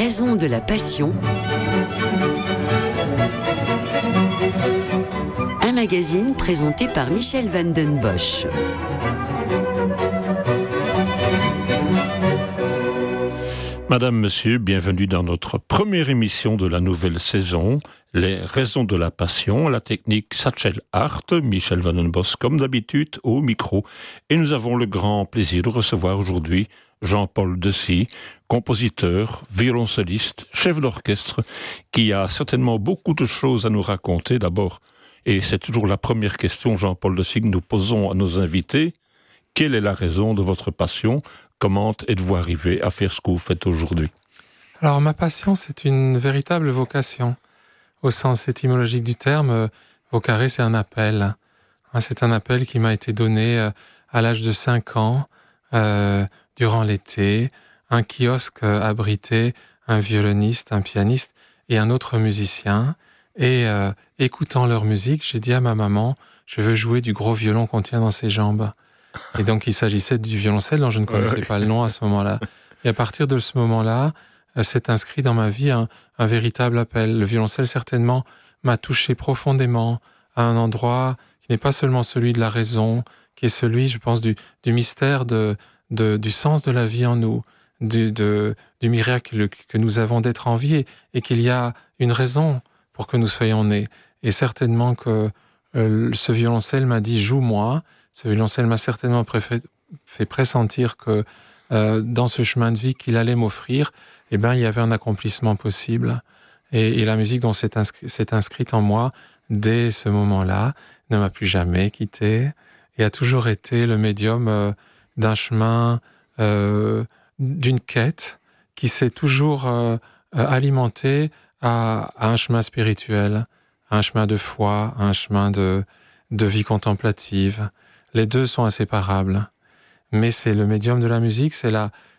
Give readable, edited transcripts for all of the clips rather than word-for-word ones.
raison de la passion. Un magazine présenté par Michel van den Bosch. Madame, Monsieur, bienvenue dans notre première émission de la nouvelle saison, Les raisons de la passion, la technique Satchel Art, Michel van den Bosch comme d'habitude au micro. Et nous avons le grand plaisir de recevoir aujourd'hui Jean-Paul Dessy, compositeur, violoncelliste, chef d'orchestre, qui a certainement beaucoup de choses à nous raconter d'abord. Et c'est toujours la première question, Jean-Paul Dessy, que nous posons à nos invités. Quelle est la raison de votre passion ? Comment êtes-vous arrivé à faire ce que vous faites aujourd'hui ? Alors, ma passion, c'est une véritable vocation. Au sens étymologique du terme, vocare, c'est un appel. C'est un appel qui m'a été donné à l'âge de 5 ans, durant l'été. Un kiosque abritait un violoniste, un pianiste et un autre musicien. Et écoutant leur musique, j'ai dit à ma maman, je veux jouer du gros violon qu'on tient dans ses jambes. Et donc, il s'agissait du violoncelle dont je ne connaissais pas le nom à ce moment-là. Et à partir de ce moment-là, s'est inscrit dans ma vie un véritable appel. Le violoncelle, certainement, m'a touché profondément à un endroit qui n'est pas seulement celui de la raison, qui est celui, je pense, du mystère du sens de la vie en nous, du miracle que nous avons d'être en vie, et qu'il y a une raison pour que nous soyons nés. Et certainement que ce violoncelle m'a dit « joue-moi ». Ce violoncelle m'a certainement fait pressentir que dans ce chemin de vie qu'il allait m'offrir, il y avait un accomplissement possible. Et la musique dont s'est inscrite en moi, dès ce moment-là, ne m'a plus jamais quitté et a toujours été le médium d'un chemin, d'une quête qui s'est toujours alimentée à un chemin spirituel, à un chemin de foi, à un chemin de vie contemplative. Les deux sont inséparables, mais c'est le médium de la musique, c'est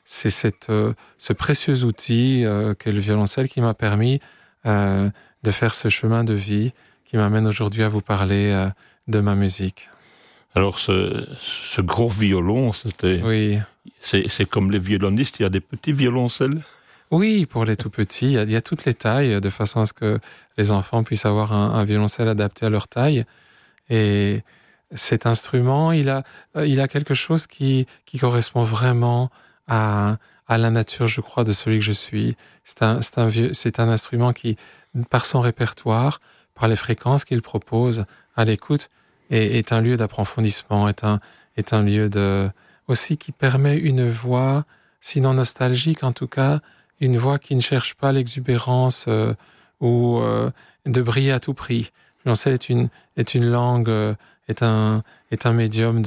ce précieux outil qu'est le violoncelle qui m'a permis de faire ce chemin de vie qui m'amène aujourd'hui à vous parler de ma musique. Alors ce gros violon, oui. C'est comme les violonistes, il y a des petits violoncelles ? Oui, pour les tout petits, il y a toutes les tailles, de façon à ce que les enfants puissent avoir un violoncelle adapté à leur taille. Et cet instrument, il a quelque chose qui correspond vraiment à la nature, je crois, de celui que je suis. C'est un instrument qui, par son répertoire, par les fréquences qu'il propose à l'écoute, est un lieu d'approfondissement, est un lieu aussi qui permet une voix, sinon nostalgique en tout cas, une voix qui ne cherche pas l'exubérance ou de briller à tout prix. Le violoncelle est une langue, est un médium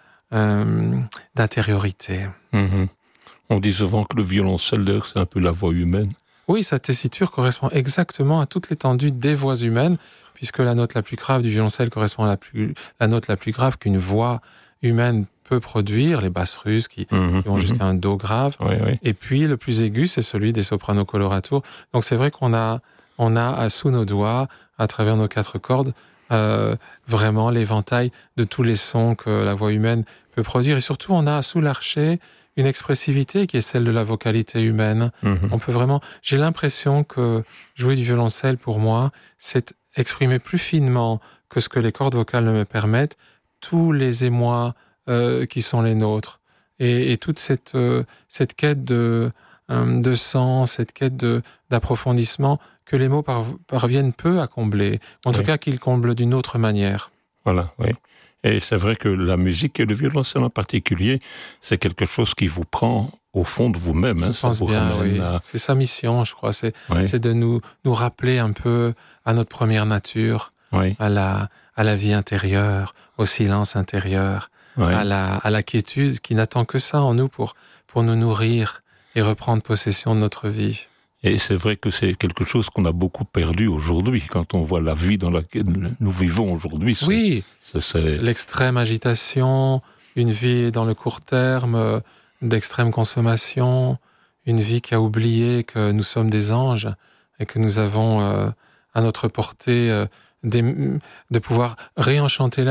d'intériorité. Mm-hmm. On dit souvent que le violoncelle, d'ailleurs, c'est un peu la voix humaine. Oui, sa tessiture correspond exactement à toute l'étendue des voix humaines, puisque la note la plus grave du violoncelle correspond à la note la plus grave qu'une voix humaine peut produire, les basses russes qui vont jusqu'à un do grave. Oui, oui. Et puis, le plus aigu, c'est celui des soprano coloratours. Donc, c'est vrai qu'on a sous nos doigts, à travers nos 4 cordes, vraiment l'éventail de tous les sons que la voix humaine peut produire. Et surtout, on a sous l'archet une expressivité qui est celle de la vocalité humaine. On peut vraiment... J'ai l'impression que jouer du violoncelle, pour moi, c'est exprimer plus finement que ce que les cordes vocales ne me permettent, tous les émois qui sont les nôtres. Et toute cette quête de sens, cette quête d'approfondissement que les mots parviennent peu à combler. En tout cas, qu'ils comblent d'une autre manière. Voilà, oui. Et c'est vrai que la musique et le violoncelle en particulier, c'est quelque chose qui vous prend au fond de vous-même. Je pense bien, oui. C'est sa mission, je crois. C'est de nous rappeler un peu à notre première nature, à la vie intérieure, au silence intérieur, à la quiétude qui n'attend que ça en nous pour nous nourrir et reprendre possession de notre vie. Et c'est vrai que c'est quelque chose qu'on a beaucoup perdu aujourd'hui, quand on voit la vie dans laquelle nous vivons aujourd'hui. Oui, c'est... l'extrême agitation, une vie dans le court terme, d'extrême consommation, une vie qui a oublié que nous sommes des anges et que nous avons à notre portée de pouvoir réenchanter la